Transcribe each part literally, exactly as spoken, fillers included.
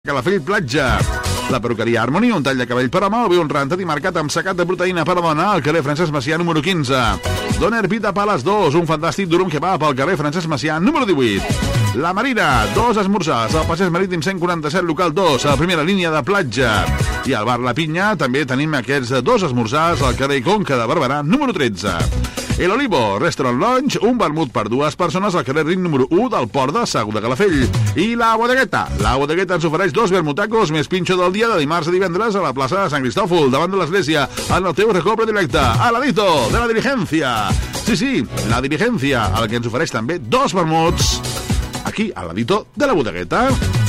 Calafell Platja. La perruqueria Harmony, un tall de cabell per home, el viu un rentat i marcat amb secat de proteïna per a dona al carrer Francesc Macià número quinze. Doner Pita Pales dos, un fantàstic durum kebab al carrer Francesc Macià número divuit. La Marina, dos esmorzars al passeig marítim cent quaranta-set local dos, a la primera línia de platja. I al bar La Pinya també tenim aquests dos esmorzars al carrer Conca de Barberà número tretze. El Olivo, Restaurant Lounge, un vermut per dues persones al carrer Rin número u del Port de Segur de Calafell. I la Bodegueta. La Bodegueta ens ofereix dos vermutacos més pinxo del dia de dimarts a divendres a la plaça de Sant Cristòfol, davant de l'església, en el teu recobre directe, al ladito de la Diligencia. Sí, sí, la Diligencia, el que ens ofereix també dos vermuts, aquí, al ladito de la Bodegueta.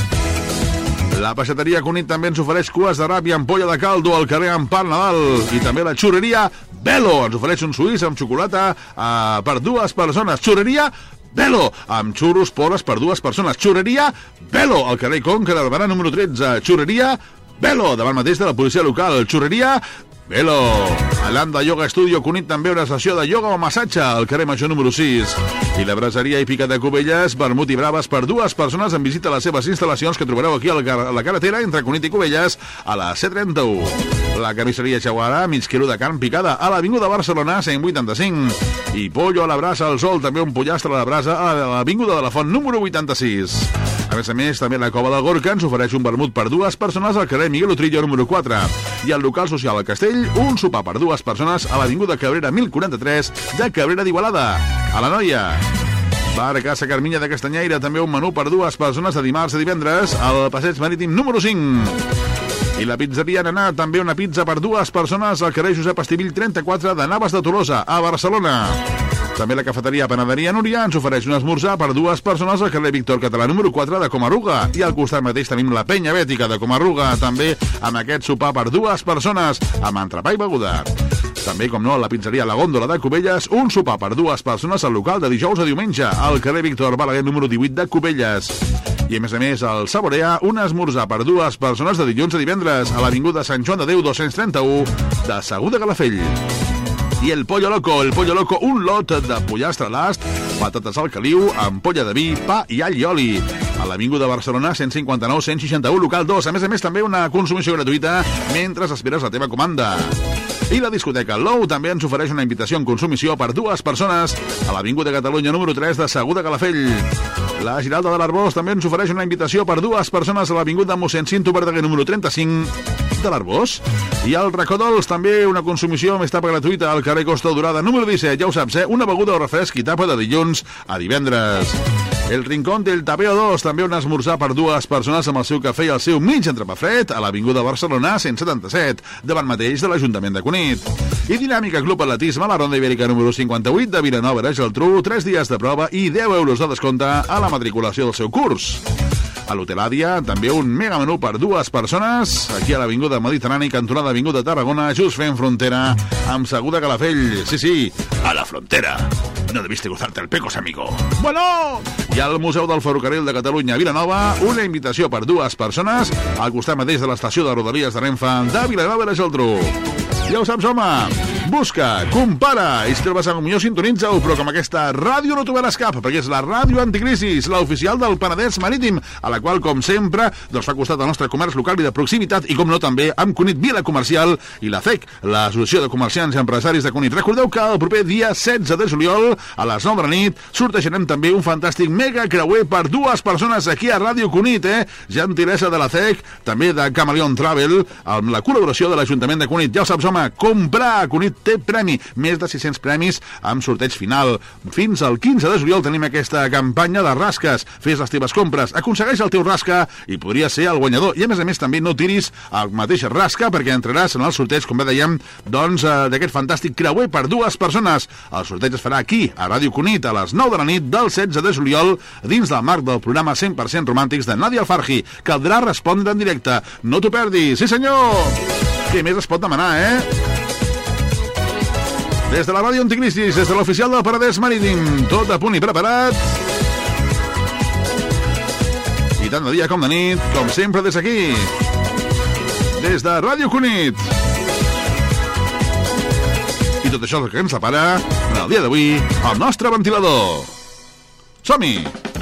La peixateria Cunit també ens ofereix cues de rap i ampolla de caldo al carrer Empar Nadal. I també la xurreria Belo ens ofereix un suís amb xocolata eh, per dues persones. Xurreria Belo, amb xurros poles per dues persones. Xurreria Belo, al carrer Conca de Barberà número tretze. Xurreria Belo, davant mateix de la policia local. Xurreria Belo. A l'Anda Yoga Studio Cunit també una sessió de ioga o massatge al carrer Major número sis. I la braseria Hípica de Cubelles, vermut i braves per dues persones en visita a les seves instal·lacions que trobareu aquí a la carretera entre Cunit i Cubelles a la C trenta-u. La carnisseria Xaguara, mig quilo de carn picada a l'Avinguda Barcelona cent vuitanta-cinc. I pollo a la brasa al sol, també un pollastre a la brasa a l'Avinguda de la Font número vuitanta-sis. A més a més, també la Cova del Gorka ens ofereix un vermut per dues persones al carrer Miguel Utrillo número quatre. I al local social al Castell, un sopar per dues persones a l'Avinguda Cabrera mil quaranta-tres de Cabrera d'Igualada. A la Noia. Bar Casa Carminya de Castanyaire, també un menú per dues persones de dimarts a divendres al passeig marítim número cinc. I la pizzeria Nanà, també una pizza per dues persones al carrer Josep Estivill trenta-quatre de Navas de Tolosa, a Barcelona. També la cafeteria Panaderia Núria ens ofereix un esmorzar per dues persones al carrer Víctor Català número quatre de Comarruga. I al costat mateix tenim la Penya Bètica de Comarruga, també amb aquest sopar per dues persones, amb entrepà i beguda. També, com no, la pizzeria La Góndola de Cubelles, un sopar per dues persones al local de dijous a diumenge, al carrer Víctor Balaguer número divuit de Cubelles. I a més a més, al Saborea, un esmorzar per dues persones de dilluns a divendres a l'Avinguda Sant Joan de Déu dos-cents trenta-u de Segur de Calafell. I el Pollo Loco, el Pollo Loco, un lot de pollastre a l'ast, patates al caliu, ampolla de vi, pa i all i oli. A l'Avinguda Barcelona, cent cinquanta-nou cent seixanta-u, local dos. A més a més, també una consumició gratuïta mentre esperes la teva comanda. I la discoteca Lou també ens ofereix una invitació en consumició per dues persones a l'Avinguda Catalunya número tres de Segur de Calafell. La Giralda de l'Arbós també ens ofereix una invitació per dues persones a l'Avinguda Mossèn Cinto Verdaguer número trenta-cinc de l'Arbós. I al Recodols també una consumició més tapa gratuïta al carrer Costa Dorada número disset. Ja ho saps, eh? Una beguda o refresc i tapa de dilluns a divendres. El Rincón del Tapeo dos, també un esmorzar per dues persones amb el seu cafè i el seu mig entrepà fred a l'Avinguda Barcelona cent setanta-set, davant mateix de l'Ajuntament de Cunit. I Dinàmica Club Atletisme a la Ronda Ibèrica número cinquanta-vuit de Vilanova i Geltrú, tres dies de prova i deu euros de descompte a la matriculació del seu curs. A l'Hotel Àdia, també un mega menú per dues persones, aquí a l'Avinguda Mediterrani, cantonada Avinguda Tarragona, just fent frontera amb Segur de Calafell. Sí, sí, a la frontera. No debiste cruzarte el pecos, amigo. Bueno! I al Museu del Ferrocarril de Catalunya a Vilanova, una invitació per dues persones al costat mateix de l'estació de Rodalies de Renfe de Vilanova i la Geltrú. Ja ho saps, home! Busca, compara, i si te'l vas a millor sintonitza-ho, però com aquesta ràdio no t'ho veràs cap, perquè és la ràdio anticrisis, la oficial del Penedès Marítim, a la qual, com sempre, doncs fa costat al nostre comerç local i de proximitat, i com no també, amb Cunit Vila Comercial i la F E C, l'Associació de Comerciants i Empresaris de Cunit. Recordeu que el proper dia setze de juliol, a les nou de la nit, sortejarem també un fantàstic mega creuer per dues persones aquí a Ràdio Cunit, eh? Gentilesa de la F E C, també de Camaleon Travel, amb la col·laboració de l'Ajuntament de Cunit. Ja ho saps, home, comprar a Cunit té premi, més de sis-cents premis amb sorteig final. Fins al quinze de juliol tenim aquesta campanya de rasques. Fes les teves compres, aconsegueix el teu rasca i podria ser el guanyador. I a més a més també no tiris el mateix rasca perquè entraràs en el sorteig, com bé dèiem, doncs d'aquest fantàstic creuer per dues persones. El sorteig es farà aquí, a Ràdio Cunit, a les nou de la nit del setze de juliol, dins del marc del programa cent per cent Romàntics de Nadia Alfarji. Caldrà respondre en directe. No t'ho perdis. Sí, senyor! Què més es pot demanar, eh? Des de la ràdio Anticrisis, des de l'oficial del Penedès Marítim, tot a punt i preparat. I tant de dia com de nit, com sempre des aquí, des de Ràdio Cunit. I tot això és el que ens separa, en el dia d'avui, el nostre ventilador. Som-hi!